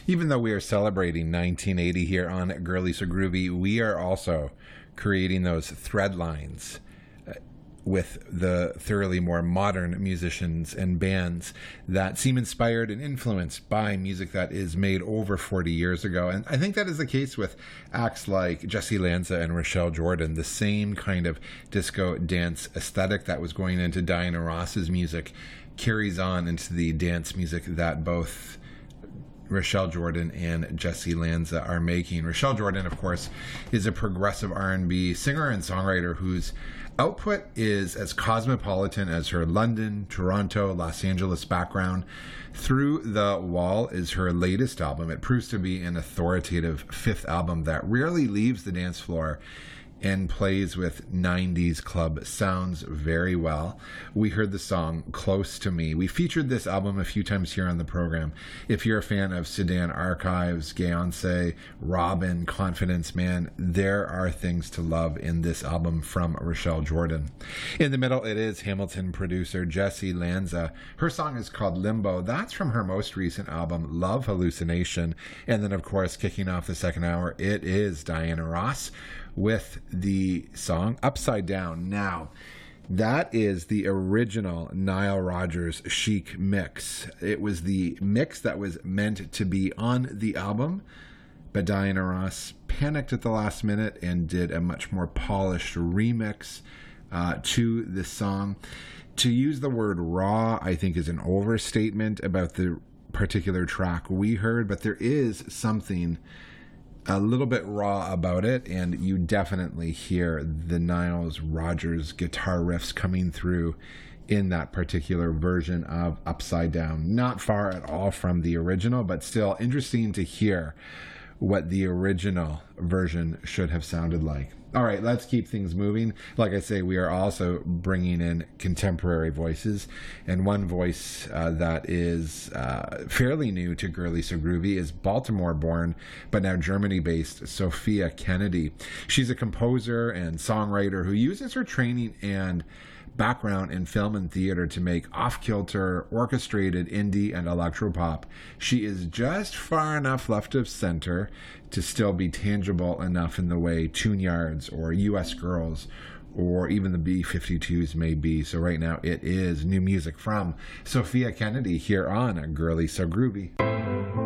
Even though we are celebrating 1980 here on Girly So Groovy, we are also creating those thread lines with the thoroughly more modern musicians and bands that seem inspired and influenced by music that is made over 40 years ago. And I think that is the case with acts like Jesse Lanza and Rochelle Jordan. The same kind of disco dance aesthetic that was going into Diana Ross's music carries on into the dance music that both Rochelle Jordan and Jesse Lanza are making. Rochelle Jordan, of course, is a progressive R&B singer and songwriter whose output is as cosmopolitan as her London, Toronto, Los Angeles background. Through the Wall is her latest album. It proves to be an authoritative fifth album that rarely leaves the dance floor and plays with 90s club sounds very well. We heard the song Close to Me. We featured this album a few times here on the program. If you're a fan of Sedan Archives, Gayonce, Robin, Confidence Man, there are things to love in this album from Rochelle Jordan. In the middle, it is Hamilton producer Jesse Lanza. Her song is called Limbo. That's from her most recent album, Love Hallucination. And then, of course, kicking off the second hour, it is Diana Ross with the song Upside Down. Now, that is the original Nile Rodgers Chic mix. It was the mix that was meant to be on the album, but Diana Ross panicked at the last minute and did a much more polished remix to the song. To use the word raw, I think, is an overstatement about the particular track we heard, but there is something a little bit raw about it, and you definitely hear the Nile Rodgers guitar riffs coming through in that particular version of Upside Down. Not far at all from the original, but still interesting to hear what the original version should have sounded like. All right, let's keep things moving. Like I say, we are also bringing in contemporary voices, and one voice that is fairly new to Girly So Groovy is Baltimore-born, but now Germany-based Sophia Kennedy. She's a composer and songwriter who uses her training and background in film and theater to make off-kilter, orchestrated indie and electropop. She is just far enough left of center to still be tangible enough in the way Tune Yards or US Girls or even the B-52s may be. So right now it is new music from Sophia Kennedy here on Girly So Groovy.